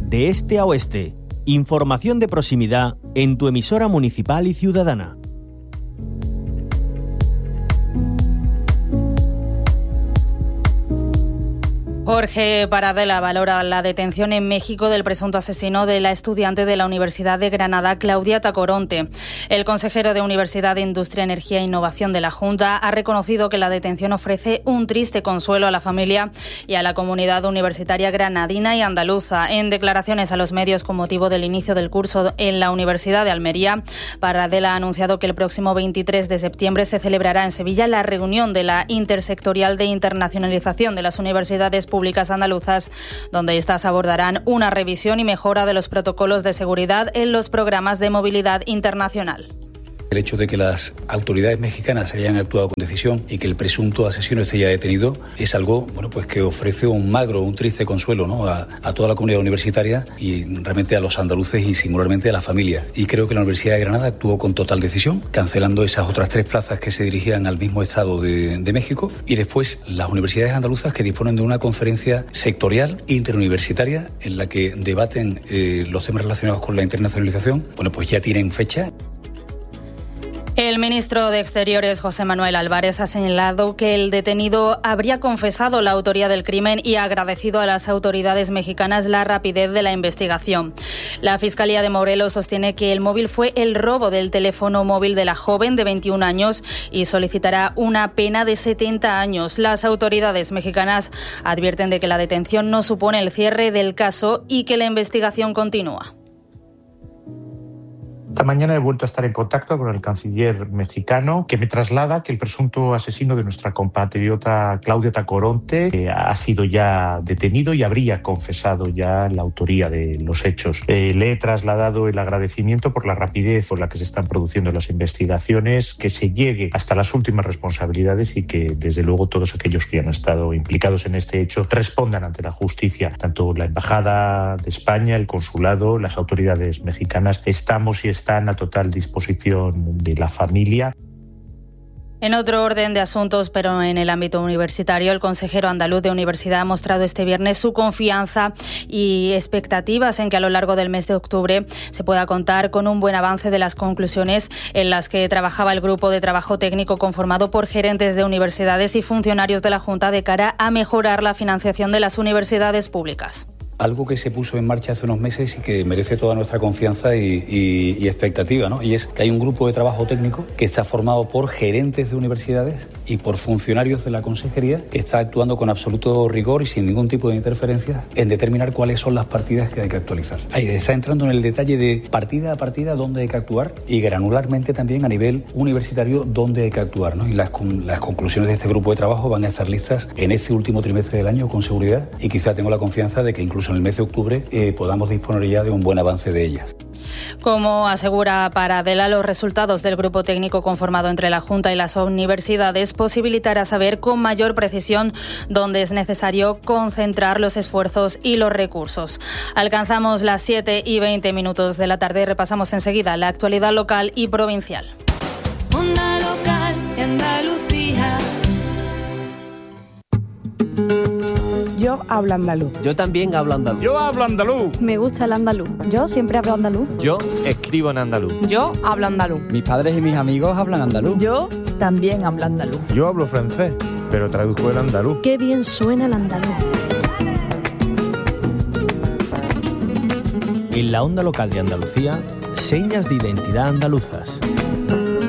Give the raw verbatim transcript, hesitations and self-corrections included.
de este a oeste. Información de proximidad en tu emisora municipal y ciudadana. Jorge Paradela valora la detención en México del presunto asesino de la estudiante de la Universidad de Granada, Claudia Tacoronte. El consejero de Universidad de Industria, Energía e Innovación de la Junta ha reconocido que la detención ofrece un triste consuelo a la familia y a la comunidad universitaria granadina y andaluza. En declaraciones a los medios con motivo del inicio del curso en la Universidad de Almería, Paradela ha anunciado que el próximo veintitrés de septiembre se celebrará en Sevilla la reunión de la Intersectorial de Internacionalización de las Universidades Públicas Públicas andaluzas, donde estas abordarán una revisión y mejora de los protocolos de seguridad en los programas de movilidad internacional. El hecho de que las autoridades mexicanas hayan actuado con decisión y que el presunto asesino esté ya detenido es algo, bueno, pues que ofrece un magro, un triste consuelo, ¿no?, a, a toda la comunidad universitaria y realmente a los andaluces y singularmente a la familia. Y creo que la Universidad de Granada actuó con total decisión, cancelando esas otras tres plazas que se dirigían al mismo estado de, de México, y después las universidades andaluzas que disponen de una conferencia sectorial interuniversitaria en la que debaten eh, los temas relacionados con la internacionalización. Bueno, pues ya tienen fecha. El ministro de Exteriores, José Manuel Álvarez, ha señalado que el detenido habría confesado la autoría del crimen y ha agradecido a las autoridades mexicanas la rapidez de la investigación. La Fiscalía de Morelos sostiene que el móvil fue el robo del teléfono móvil de la joven de veintiún años y solicitará una pena de setenta años. Las autoridades mexicanas advierten de que la detención no supone el cierre del caso y que la investigación continúa. Esta mañana he vuelto a estar en contacto con el canciller mexicano, que me traslada que el presunto asesino de nuestra compatriota Claudia Tacoronte eh, ha sido ya detenido y habría confesado ya la autoría de los hechos. Eh, le he trasladado el agradecimiento por la rapidez con la que se están produciendo las investigaciones, que se llegue hasta las últimas responsabilidades y que, desde luego, todos aquellos que han estado implicados en este hecho respondan ante la justicia. Tanto la Embajada de España, el Consulado, las autoridades mexicanas, estamos y estamos están a total disposición de la familia. En otro orden de asuntos, pero en el ámbito universitario, el consejero andaluz de Universidad ha mostrado este viernes su confianza y expectativas en que a lo largo del mes de octubre se pueda contar con un buen avance de las conclusiones en las que trabajaba el grupo de trabajo técnico conformado por gerentes de universidades y funcionarios de la Junta de cara a mejorar la financiación de las universidades públicas. Algo que se puso en marcha hace unos meses y que merece toda nuestra confianza y, y, y expectativa, ¿no? Y es que hay un grupo de trabajo técnico que está formado por gerentes de universidades y por funcionarios de la consejería, que está actuando con absoluto rigor y sin ningún tipo de interferencia en determinar cuáles son las partidas que hay que actualizar. Ahí está entrando en el detalle de partida a partida dónde hay que actuar y granularmente también a nivel universitario dónde hay que actuar, ¿no? Y las, las conclusiones de este grupo de trabajo van a estar listas en este último trimestre del año con seguridad, y quizá tengo la confianza de que incluso en el mes de octubre eh, podamos disponer ya de un buen avance de ellas. Como asegura Paradela, los resultados del grupo técnico conformado entre la Junta y las universidades posibilitará saber con mayor precisión dónde es necesario concentrar los esfuerzos y los recursos. Alcanzamos las siete y veinte minutos de la tarde y repasamos enseguida la actualidad local y provincial. Onda local de Andalucía. Yo hablo andaluz. Yo también hablo andaluz. Yo hablo andaluz. Me gusta el andaluz. Yo siempre hablo andaluz. Yo escribo en andaluz. Yo hablo andaluz. Mis padres y mis amigos hablan andaluz. Yo también hablo andaluz. Yo hablo francés, pero traduzco el andaluz. Qué bien suena el andaluz. En la onda local de Andalucía, señas de identidad andaluzas.